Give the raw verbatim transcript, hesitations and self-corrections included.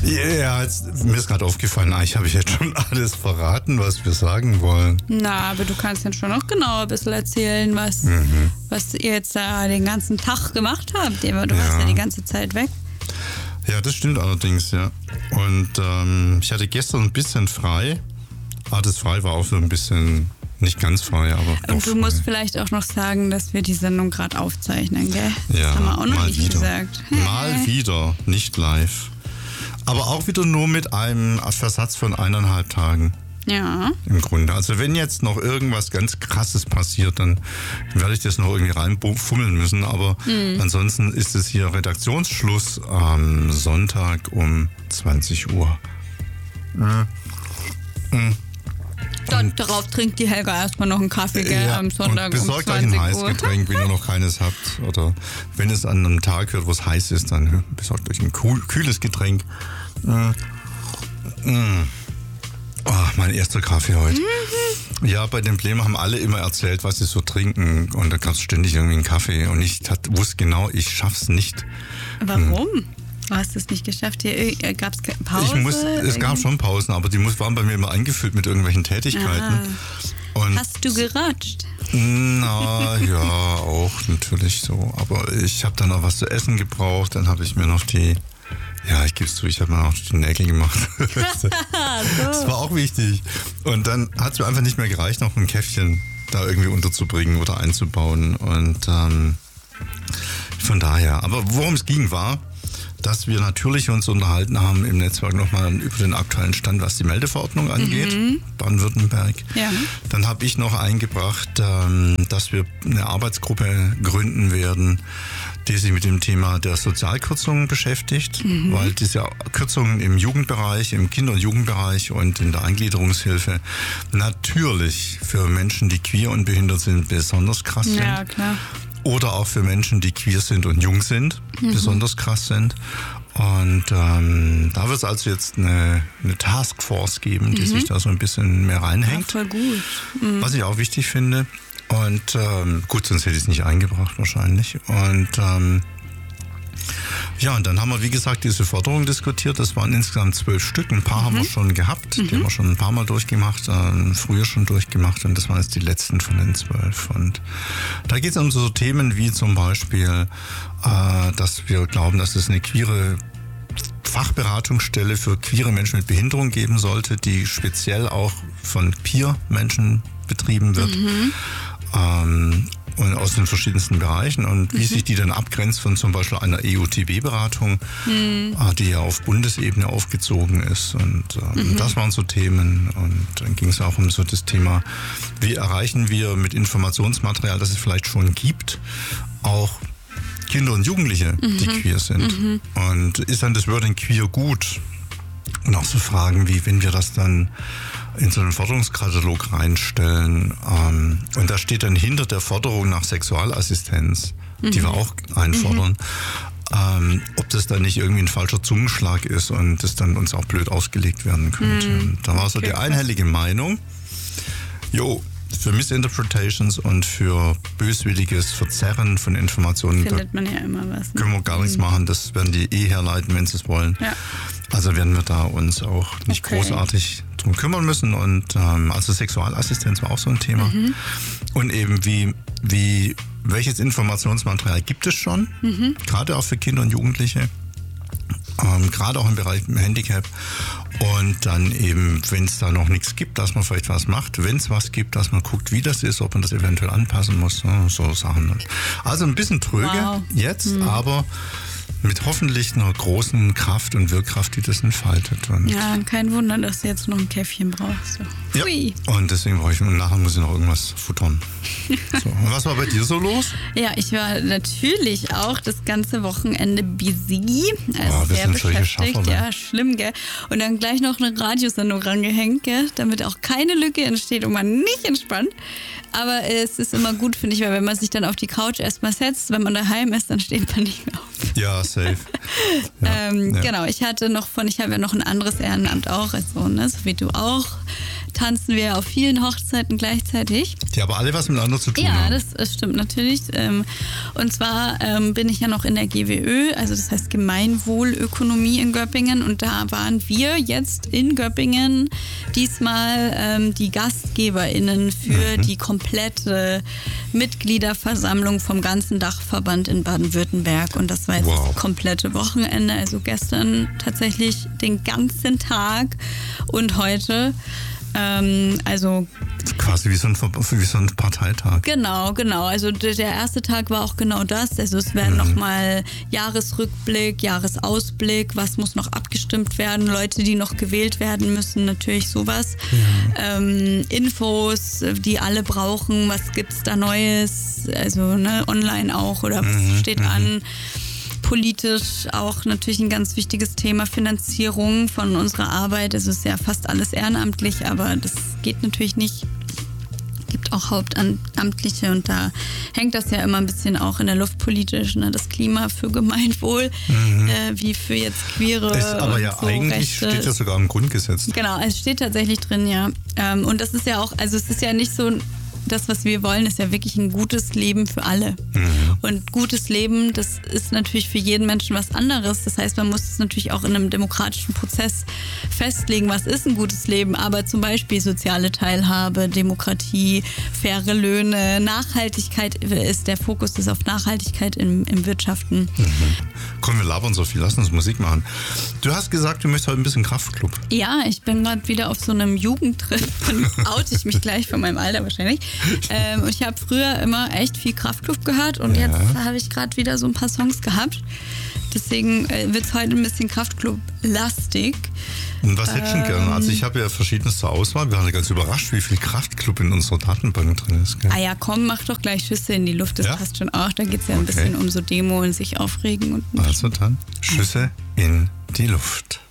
Ja, jetzt, mir ist gerade aufgefallen, eigentlich habe ich jetzt schon alles verraten, was wir sagen wollen. Na, aber du kannst dann schon noch genauer ein bisschen erzählen, was, mhm. was ihr jetzt da den ganzen Tag gemacht habt. Du warst ja. ja die ganze Zeit weg. Ja, das stimmt allerdings, ja. Und ähm, ich hatte gestern ein bisschen frei. Ah, das frei war auch so ein bisschen... Nicht ganz frei, aber Und du frei. musst vielleicht auch noch sagen, dass wir die Sendung gerade aufzeichnen, gell? Ja, das haben wir auch noch mal nicht wieder. gesagt. Mal wieder, nicht live. Aber auch wieder nur mit einem Versatz von eineinhalb Tagen. Ja. Im Grunde. Also wenn jetzt noch irgendwas ganz Krasses passiert, dann werde ich das noch irgendwie reinfummeln müssen. Aber mhm. ansonsten ist es hier Redaktionsschluss am Sonntag um zwanzig Uhr. Mhm. Mhm. Dann, darauf trinkt die Helga erstmal noch einen Kaffee, gell, ja, am Sonntag und besorgt euch ein Heißgetränk, wenn ihr noch keines habt. Oder wenn es an einem Tag wird, wo es heiß ist, dann besorgt euch ein kühles Getränk. Mm. Mm. Oh, mein erster Kaffee heute. Mhm. Ja, bei den Plänen haben alle immer erzählt, was sie so trinken. Und da gab es ständig irgendwie einen Kaffee. Und ich tat, wusste genau, ich schaff's nicht. Warum? Hm. Du hast es nicht geschafft. Hier gab es Pausen? Ich muss, es gab schon Pausen, aber die waren bei mir immer eingefüllt mit irgendwelchen Tätigkeiten. Und hast du geratscht? Na ja, auch natürlich so. Aber ich habe dann noch was zu essen gebraucht. Dann habe ich mir noch die, ja, ich gebe es zu, ich habe mir auch die Nägel gemacht. so. Das war auch wichtig. Und dann hat es mir einfach nicht mehr gereicht, noch ein Käffchen da irgendwie unterzubringen oder einzubauen. Und ähm, von daher. Aber worum es ging, war, dass wir natürlich uns unterhalten haben im Netzwerk nochmal über den aktuellen Stand, was die Meldeverordnung angeht, mhm. Baden-Württemberg. Ja. Dann habe ich noch eingebracht, dass wir eine Arbeitsgruppe gründen werden, die sich mit dem Thema der Sozialkürzungen beschäftigt, mhm. weil diese Kürzungen im Jugendbereich, im Kinder- und Jugendbereich und in der Eingliederungshilfe natürlich für Menschen, die queer und behindert sind, besonders krass sind. Ja, klar. Oder auch für Menschen, die queer sind und jung sind, mhm. besonders krass sind. Und ähm, da wird es also jetzt eine, eine Taskforce geben, die mhm. sich da so ein bisschen mehr reinhängt. Ja, voll gut. Mhm. Was ich auch wichtig finde. Und ähm, gut, sonst hätte ich es nicht eingebracht wahrscheinlich. Und ähm, ja, und dann haben wir, wie gesagt, diese Förderung diskutiert. Das waren insgesamt zwölf Stück. Ein paar mhm. haben wir schon gehabt. Mhm. Die haben wir schon ein paar Mal durchgemacht, äh, früher schon durchgemacht. Und das waren jetzt die letzten von den zwölf. Und da geht es um so Themen wie zum Beispiel, äh, dass wir glauben, dass es eine queere Fachberatungsstelle für queere Menschen mit Behinderung geben sollte, die speziell auch von Peer-Menschen betrieben wird. Mhm. Ähm, und aus den verschiedensten Bereichen und wie mhm. sich die dann abgrenzt von zum Beispiel einer E U T B-Beratung, mhm. die ja auf Bundesebene aufgezogen ist. Und ähm, mhm. das waren so Themen. Und dann ging es auch um so das Thema, wie erreichen wir mit Informationsmaterial, das es vielleicht schon gibt, auch Kinder und Jugendliche, mhm. die queer sind. Mhm. Und ist dann das Wording queer gut? Und auch so Fragen wie, wenn wir das dann in so einen Forderungskatalog reinstellen, ähm, und da steht dann hinter der Forderung nach Sexualassistenz, mhm. die wir auch einfordern, mhm. ähm, ob das dann nicht irgendwie ein falscher Zungenschlag ist und das dann uns auch blöd ausgelegt werden könnte. Mhm. Da war so okay, die einhellige Meinung, jo, für Misinterpretations und für böswilliges Verzerren von Informationen findet man ja immer was. Ne? Können wir gar nichts mhm. machen, das werden die eh herleiten, wenn sie es wollen. Ja. Also werden wir da uns auch nicht okay. großartig drum kümmern müssen. Und ähm, also Sexualassistenz war auch so ein Thema. Mhm. Und eben wie, wie, welches Informationsmaterial gibt es schon, mhm. gerade auch für Kinder und Jugendliche, ähm, gerade auch im Bereich Handicap. Und dann eben, wenn es da noch nichts gibt, dass man vielleicht was macht. Wenn es was gibt, dass man guckt, wie das ist, ob man das eventuell anpassen muss. So Sachen. Also ein bisschen tröge wow. jetzt, mhm. aber mit hoffentlich einer großen Kraft und Wirkkraft, die das entfaltet. Und ja, kein Wunder, dass du jetzt noch ein Käffchen brauchst. Ja, und deswegen brauche ich, und nachher muss ich noch irgendwas futtern. So, und was war bei dir so los? Ja, ich war natürlich auch das ganze Wochenende busy. Also oh, sehr beschäftigt. Schaffer, ne? Ja, schlimm, gell? Und dann gleich noch eine Radiosendung rangehängt, gell? Damit auch keine Lücke entsteht und man nicht entspannt. Aber es ist immer gut, finde ich, weil wenn man sich dann auf die Couch erstmal setzt, wenn man daheim ist, dann steht man nicht mehr auf. Ja, safe. Ja, ähm, ja. Genau, ich hatte noch von, ich habe ja noch ein anderes Ehrenamt auch, also, ne, so wie du auch. tanzen wir auf vielen Hochzeiten gleichzeitig. Die aber alle was miteinander zu tun ja, haben. Ja, das, das stimmt natürlich. Und zwar bin ich ja noch in der G W Ö, also das heißt Gemeinwohlökonomie in Göppingen. Und da waren wir jetzt in Göppingen diesmal die GastgeberInnen für mhm. die komplette Mitgliederversammlung vom ganzen Dachverband in Baden-Württemberg. Und das war jetzt wow. das komplette Wochenende, also gestern tatsächlich den ganzen Tag und heute. Ähm, also quasi wie so, ein, wie so ein Parteitag. Genau, genau. Also der erste Tag war auch genau das. Also es werden mhm. nochmal Jahresrückblick, Jahresausblick, was muss noch abgestimmt werden, Leute, die noch gewählt werden müssen, natürlich sowas. Ja. Ähm, Infos, die alle brauchen, was gibt's da Neues, also ne, online auch oder was mhm. steht mhm. an. Politisch auch natürlich ein ganz wichtiges Thema, Finanzierung von unserer Arbeit. Es ist ja fast alles ehrenamtlich, aber das geht natürlich nicht. Es gibt auch Hauptamtliche und da hängt das ja immer ein bisschen auch in der Luft politisch, ne? Das Klima für Gemeinwohl, mhm. äh, wie für jetzt Queere. Ist aber ja so eigentlich Rechte. Steht ja sogar im Grundgesetz. Genau, es steht tatsächlich drin, ja. Ähm, und das ist ja auch, also es ist ja nicht so das, was wir wollen, ist ja wirklich ein gutes Leben für alle. Mhm. Und gutes Leben, das ist natürlich für jeden Menschen was anderes. Das heißt, man muss es natürlich auch in einem demokratischen Prozess festlegen, was ist ein gutes Leben. Aber zum Beispiel soziale Teilhabe, Demokratie, faire Löhne, Nachhaltigkeit ist, der Fokus ist auf Nachhaltigkeit im, im Wirtschaften. Mhm. Komm, wir labern so viel, lass uns Musik machen. Du hast gesagt, du möchtest heute ein bisschen Kraftclub. Ja, ich bin gerade wieder auf so einem Jugendtrip. Dann oute ich mich gleich von meinem Alter wahrscheinlich. Ähm, und ich habe früher immer echt viel Kraftclub gehört und ja. jetzt habe ich gerade wieder so ein paar Songs gehabt. Deswegen äh, wird es heute ein bisschen Kraftclub-lastig. Und was ähm, hättest du gerne? Also ich habe ja verschiedenes zur Auswahl. Wir waren ganz überrascht, wie viel Kraftclub in unserer Datenbank drin ist. Gell? Ah ja, komm, mach doch gleich Schüsse in die Luft. Das ja? passt schon auch. Da geht es ja ein okay. bisschen um so Demo und sich aufregen. Und also dann Schüsse in die Luft.